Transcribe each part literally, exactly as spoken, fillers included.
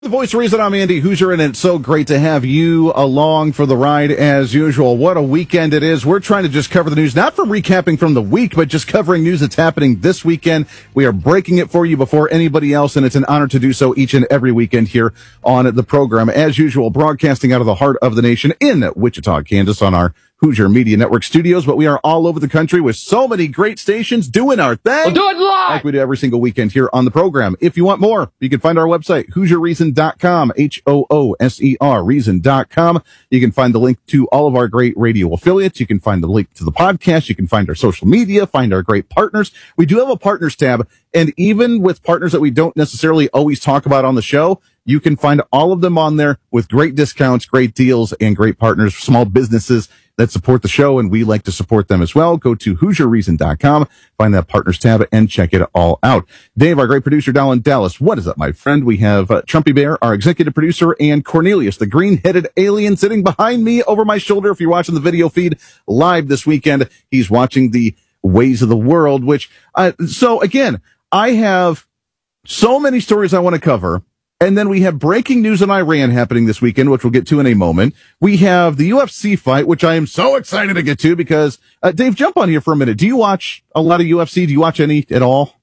The voice of reason, I'm Andy Hoosier, and it's so great to have you along for the ride as usual. What a weekend it is. We're trying to just cover the news, not from recapping from the week, but just covering news that's happening this weekend. We are breaking it for you before anybody else, and it's an honor to do so each and every weekend here on the program. As usual, broadcasting out of the heart of the nation in Wichita, Kansas on our Hoosier Media Network studios, but we are all over the country with so many great stations doing our thing. We'll do it live! Like we do every single weekend here on the program. If you want more, you can find our website, hoosier reason dot com, H O O S E R, reason dot com. You can find the link to all of our great radio affiliates. You can find the link to the podcast. You can find our social media, find our great partners. We do have a partners tab, and even with partners that we don't necessarily always talk about on the show, you can find all of them on there with great discounts, great deals, and great partners, small businesses that support the show, and we like to support them as well. Go to hoosier reason dot com, find that partners tab, and check it all out. Dave, our great producer down in Dallas, what is up, my friend? We have uh, Trumpy Bear, our executive producer, and Cornelius, the green-headed alien, sitting behind me over my shoulder. If you're watching the video feed live this weekend, he's watching the Ways of the World, which, uh, so again, I have so many stories I want to cover. And then we have breaking news in Iran happening this weekend, which we'll get to in a moment. We have the U F C fight, which I am so excited to get to because, uh, Dave, jump on here for a minute. Do you watch a lot of U F C? Do you watch any at all?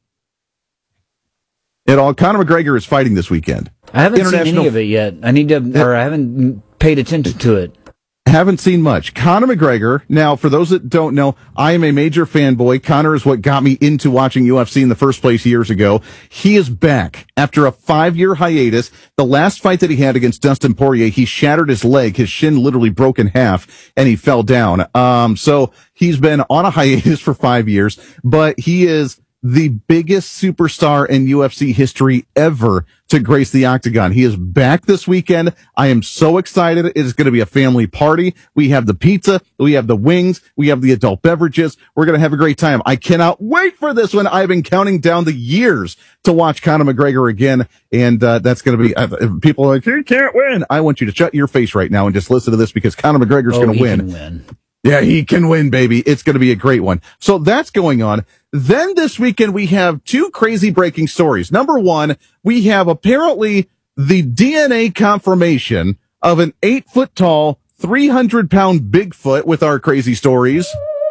At all? Conor McGregor is fighting this weekend. I haven't seen any of it yet. I need to, or I haven't paid attention to it. Haven't seen much. Conor McGregor. Now, for those that don't know, I am a major fanboy. Conor is what got me into watching U F C in the first place years ago. He is back after a five-year hiatus. The last fight that he had against Dustin Poirier, he shattered his leg. His shin literally broke in half, and he fell down. Um, so he's been on a hiatus for five years, but he is the biggest superstar in U F C history ever to grace the octagon. He is back this weekend. I am so excited. It is going to be a family party. We have the pizza. We have the wings. We have the adult beverages. We're going to have a great time. I cannot wait for this one. I've been counting down the years to watch Conor McGregor again. And, uh, that's going to be, uh, people are like, you can't win. I want you to shut your face right now and just listen to this because Conor McGregor's oh, going to win. win. Yeah, he can win, baby. It's going to be a great one. So that's going on. Then this weekend, we have two crazy breaking stories. Number one, we have apparently the D N A confirmation of an eight foot tall, three hundred pound Bigfoot with our crazy stories.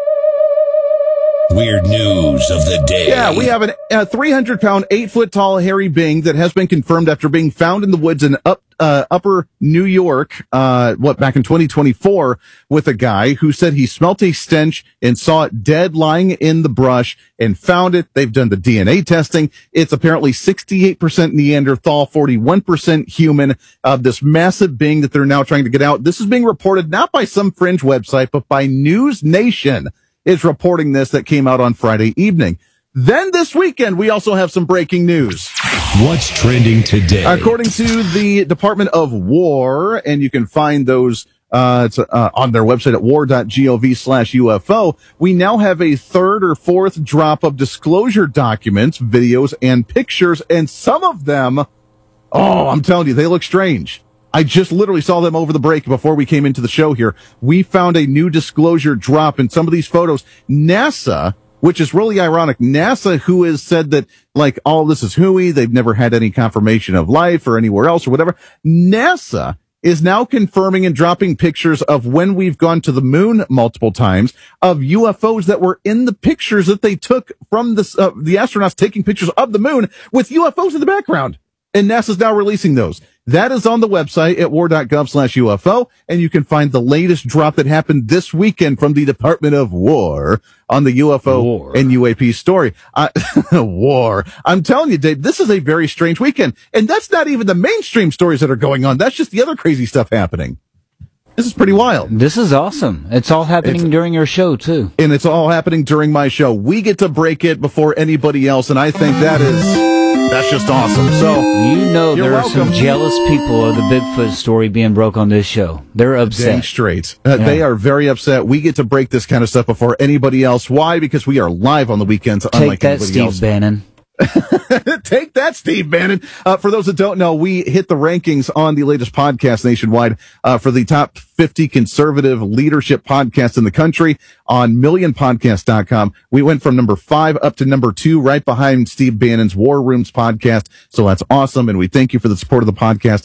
Weird news of the day. Yeah, we have an, a three hundred pound, eight foot tall hairy being that has been confirmed after being found in the woods in up, uh, upper New York, uh, what, back in twenty twenty-four with a guy who said he smelt a stench and saw it dead lying in the brush and found it. They've done the D N A testing. It's apparently sixty-eight percent Neanderthal, forty-one percent human, of this massive being that they're now trying to get out. This is being reported not by some fringe website, but by News Nation. Is reporting this that came out on Friday evening. Then this weekend, we also have some breaking news. What's trending today? According to the Department of War, and you can find those uh, to, uh on their website at war dot gov slash U F O, we now have a third or fourth drop of disclosure documents, videos, and pictures, and some of them, oh, I'm telling you, they look strange. I just literally saw them over the break before we came into the show here. We found a new disclosure drop in some of these photos. NASA, which is really ironic, NASA, who has said that, like, all this is hooey, they've never had any confirmation of life or anywhere else or whatever. NASA is now confirming and dropping pictures of when we've gone to the moon multiple times of U F Os that were in the pictures that they took from this, uh, the astronauts taking pictures of the moon with U F Os in the background. And NASA's now releasing those. That is on the website at war dot gov slash U F O, and you can find the latest drop that happened this weekend from the Department of War on the U F O War. and U A P story. Uh, war. I'm telling you, Dave, this is a very strange weekend. And that's not even the mainstream stories that are going on. That's just the other crazy stuff happening. This is pretty wild. This is awesome. It's all happening it's, during your show, too. And it's all happening during my show. We get to break it before anybody else, and I think that is... That's just awesome. So you know there welcome. are some jealous people of the Bigfoot story being broke on this show. They're upset. Dang straight. Uh, yeah. They are very upset. We get to break this kind of stuff before anybody else. Why? Because we are live on the weekends. Take unlike that, anybody Steve else. Bannon. Take that, Steve Bannon. Uh, for those that don't know, we hit the rankings on the latest podcast nationwide uh, for the top fifty conservative leadership podcasts in the country on million podcast dot com. We went from number five up to number two, right behind Steve Bannon's War Rooms podcast. So that's awesome. And we thank you for the support of the podcast.